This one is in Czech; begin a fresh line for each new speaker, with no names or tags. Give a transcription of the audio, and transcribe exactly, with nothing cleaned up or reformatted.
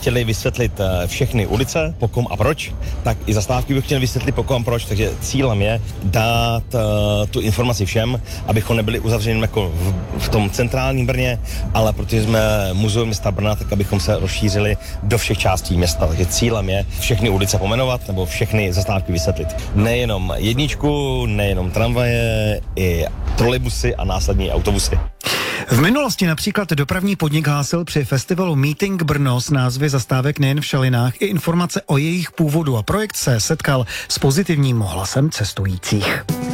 chtěli vysvětlit všechny ulice, po kom a proč, tak i zastávky bych chtěli vysvětlit po kom a proč, takže cílem je dát uh, tu informaci všem, abychom nebyli uzavřeni jako v, v tom centrálním Brně, ale protože jsme muzeum města Brna, tak abychom se rozšířili do všech částí města. Takže cílem je všechny ulice pomenovat nebo všechny zastávky vysvětlit. Nejenom jedničku, nejenom tramvaje, i trolejbusy a následně autobusy.
V minulosti například dopravní podnik hlásil při festivalu Meeting Brno s názvy zastávek nejen v šalinách i informace o jejich původu a projekt se setkal s pozitivním ohlasem cestujících.